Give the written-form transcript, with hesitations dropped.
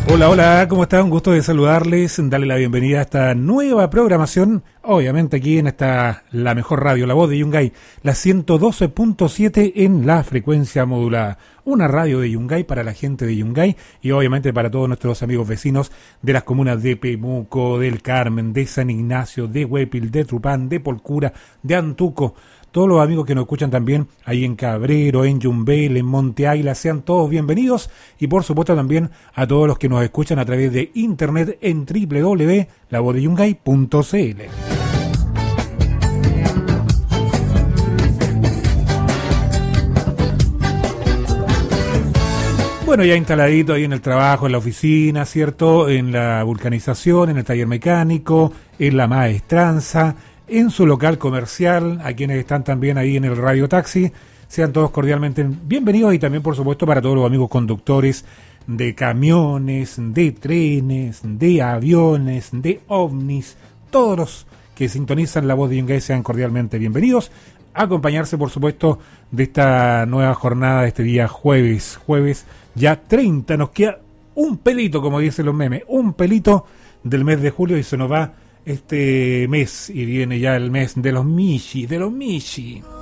Hola, hola, ¿cómo están? Un gusto de saludarles, darle la bienvenida a esta nueva programación, obviamente aquí en la mejor radio, La Voz de Yungay, la 112.7 en la frecuencia modulada. Una radio de Yungay para la gente de Yungay y obviamente para todos nuestros amigos vecinos de las comunas de Pemuco, del Carmen, de San Ignacio, de Huépil, de Trupán, de Polcura, de Antuco. Todos los amigos que nos escuchan también ahí en Cabrero, en Yumbel, en Monte Águila, sean todos bienvenidos. Y por supuesto también a todos los que nos escuchan a través de internet en www.lavozdeyungay.cl. Bueno, ya instaladito ahí en el trabajo, en la oficina, ¿cierto? En la vulcanización, en el taller mecánico, en la maestranza, en su local comercial, a quienes están también ahí en el Radio Taxi, sean todos cordialmente bienvenidos y también por supuesto para todos los amigos conductores de camiones, de trenes, de aviones, de ovnis, todos los que sintonizan La Voz de Yungay sean cordialmente bienvenidos, a acompañarse por supuesto de esta nueva jornada de este día jueves ya 30, nos queda un pelito como dicen los memes, un pelito del mes de julio y se nos va este mes y viene ya el mes de los Michi,